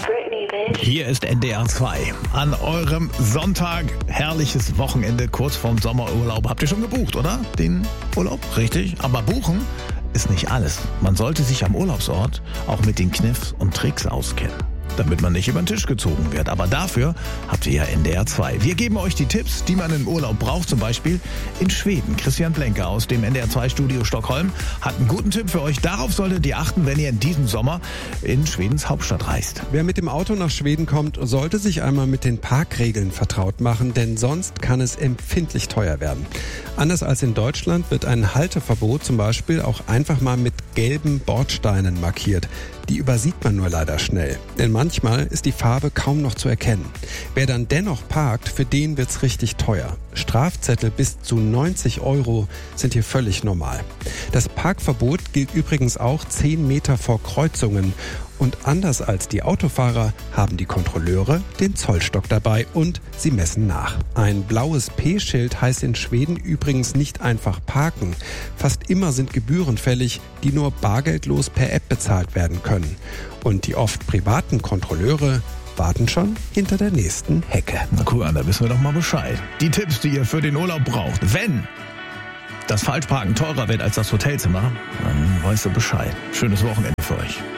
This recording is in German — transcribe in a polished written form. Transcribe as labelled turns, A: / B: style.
A: Hier ist NDR 2. An eurem Sonntag, herrliches Wochenende, kurz vorm Sommerurlaub. Habt ihr schon gebucht, oder? Den Urlaub? Richtig. Aber buchen ist nicht alles. Man sollte sich am Urlaubsort auch mit den Kniffs und Tricks auskennen, damit man nicht über den Tisch gezogen wird. Aber dafür habt ihr ja NDR 2. Wir geben euch die Tipps, die man im Urlaub braucht, zum Beispiel in Schweden. Christian Blenker aus dem NDR 2 Studio Stockholm hat einen guten Tipp für euch. Darauf solltet ihr achten, wenn ihr in diesem Sommer in Schwedens Hauptstadt reist.
B: Wer mit dem Auto nach Schweden kommt, sollte sich einmal mit den Parkregeln vertraut machen, denn sonst kann es empfindlich teuer werden. Anders als in Deutschland wird ein Halteverbot zum Beispiel auch einfach mal mit gelben Bordsteinen markiert. Die übersieht man nur leider schnell, denn manchmal ist die Farbe kaum noch zu erkennen. Wer dann dennoch parkt, für den wird's richtig teuer. Strafzettel bis zu 90 € sind hier völlig normal. Das Parkverbot gilt übrigens auch 10 Meter vor Kreuzungen. Und anders als die Autofahrer haben die Kontrolleure den Zollstock dabei und sie messen nach. Ein blaues P-Schild heißt in Schweden übrigens nicht einfach parken. Fast immer sind Gebühren fällig, die nur bargeldlos per App bezahlt werden können. Und die oft privaten Kontrolleure warten schon hinter der nächsten Hecke.
A: Na guck an, da wissen wir doch mal Bescheid. Die Tipps, die ihr für den Urlaub braucht. Wenn das Falschparken teurer wird als das Hotelzimmer, dann weißt du Bescheid. Schönes Wochenende für euch.